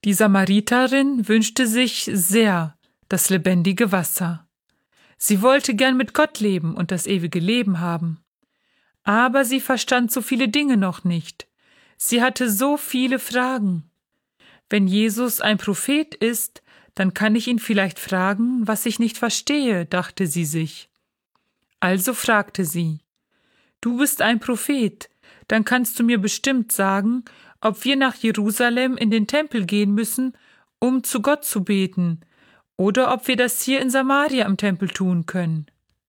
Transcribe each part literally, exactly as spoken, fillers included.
Die Samariterin wünschte sich sehr das lebendige Wasser. Sie wollte gern mit Gott leben und das ewige Leben haben. Aber sie verstand so viele Dinge noch nicht. Sie hatte so viele Fragen. Wenn Jesus ein Prophet ist, dann kann ich ihn vielleicht fragen, was ich nicht verstehe, dachte sie sich. Also fragte sie: Du bist ein Prophet, dann kannst du mir bestimmt sagen, ob wir nach Jerusalem in den Tempel gehen müssen, um zu Gott zu beten, oder ob wir das hier in Samaria im Tempel tun können.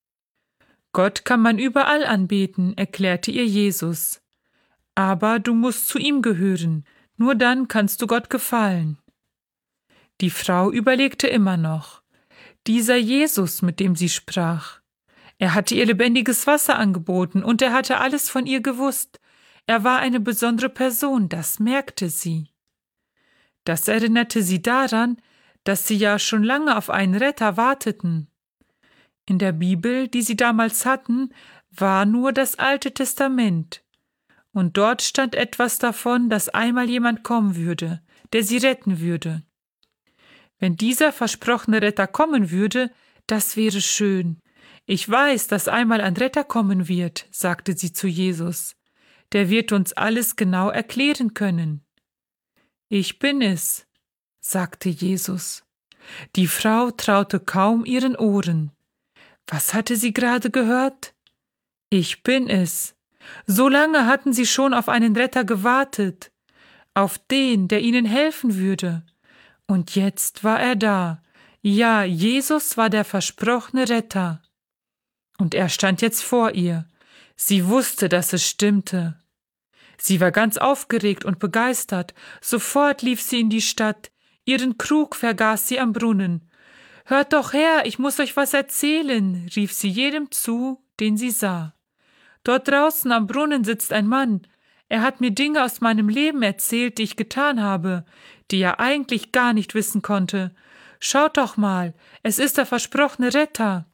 Gott kann man überall anbeten, erklärte ihr Jesus. Aber du musst zu ihm gehören, nur dann kannst du Gott gefallen. Die Frau überlegte immer noch. Dieser Jesus, mit dem sie sprach. Er hatte ihr lebendiges Wasser angeboten und er hatte alles von ihr gewusst. Er war eine besondere Person, das merkte sie. Das erinnerte sie daran, dass sie ja schon lange auf einen Retter warteten. In der Bibel, die sie damals hatten, war nur das Alte Testament. Und dort stand etwas davon, dass einmal jemand kommen würde, der sie retten würde. Wenn dieser versprochene Retter kommen würde, das wäre schön. Ich weiß, dass einmal ein Retter kommen wird, sagte sie zu Jesus. Der wird uns alles genau erklären können. Ich bin es, sagte Jesus. Die Frau traute kaum ihren Ohren. Was hatte sie gerade gehört? Ich bin es. So lange hatten sie schon auf einen Retter gewartet, auf den, der ihnen helfen würde. Und jetzt war er da. Ja, Jesus war der versprochene Retter. Und er stand jetzt vor ihr. Sie wusste, dass es stimmte. Sie war ganz aufgeregt und begeistert. Sofort lief sie in die Stadt. Ihren Krug vergaß sie am Brunnen. »Hört doch her, ich muss euch was erzählen«, rief sie jedem zu, den sie sah. »Dort draußen am Brunnen sitzt ein Mann. Er hat mir Dinge aus meinem Leben erzählt, die ich getan habe, die er eigentlich gar nicht wissen konnte. Schaut doch mal, es ist der versprochene Retter.«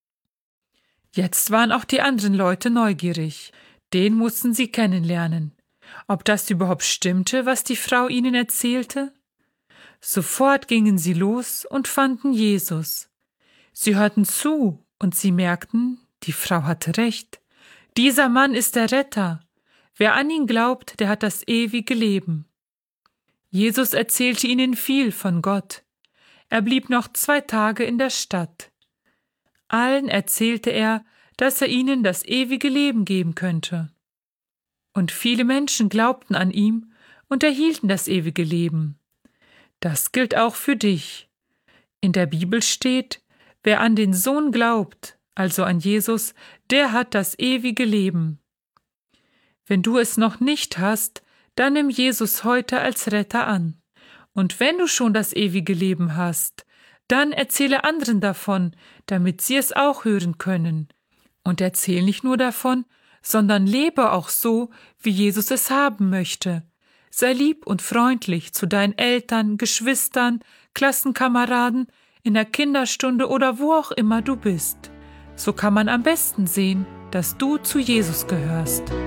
Jetzt waren auch die anderen Leute neugierig. Den mussten sie kennenlernen. Ob das überhaupt stimmte, was die Frau ihnen erzählte? Sofort gingen sie los und fanden Jesus. Sie hörten zu und sie merkten, die Frau hatte recht. Dieser Mann ist der Retter. Wer an ihn glaubt, der hat das ewige Leben. Jesus erzählte ihnen viel von Gott. Er blieb noch zwei Tage in der Stadt. Allen erzählte er, dass er ihnen das ewige Leben geben könnte. Und viele Menschen glaubten an ihm und erhielten das ewige Leben. Das gilt auch für dich. In der Bibel steht, wer an den Sohn glaubt, also an Jesus, der hat das ewige Leben. Wenn du es noch nicht hast, dann nimm Jesus heute als Retter an. Und wenn du schon das ewige Leben hast, dann erzähle anderen davon, damit sie es auch hören können. Und erzähl nicht nur davon, sondern lebe auch so, wie Jesus es haben möchte. Sei lieb und freundlich zu deinen Eltern, Geschwistern, Klassenkameraden, in der Kinderstunde oder wo auch immer du bist. So kann man am besten sehen, dass du zu Jesus gehörst.